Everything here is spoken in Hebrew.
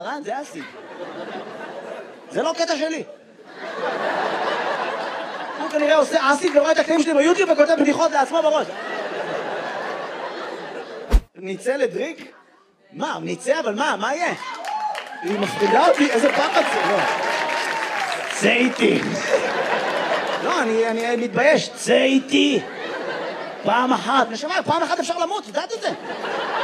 רן, זה אסי. זה לא קטע שלי. הוא כנראה עושה אסי ורואה את הקטעים שלי ביוטיוב וכותב בדיחות לעצמו בראש. ניצא לדריק? מה, ניצא? אבל מה יהיה? היא מפחידה אותי, איזה פחד זה, לא. צא איתי. לא, אני מתבייש, צא איתי. פעם אחת, נשמע, פעם אחת אפשר למות, יודעת את זה?